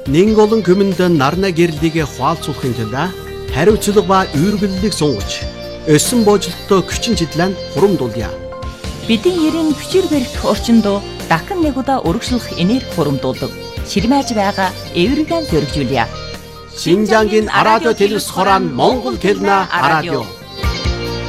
Нэн олон хүмүнд нарна гэрлийг хуалцуулахын тулд хариуцлага ба үүргэллийг сунгаж, өссөн боожлолтоо хүчин чидлэн хурамдуулъя. Бидний ерийн хүчээр барих орчинд дахин нэг удаа урагшлах энерги хурамдуулдаг. Ширмэж байгаа эвэргэн зөргижүүлье. Шинжангийн радио телевиз хорон Монгол хэлний радио.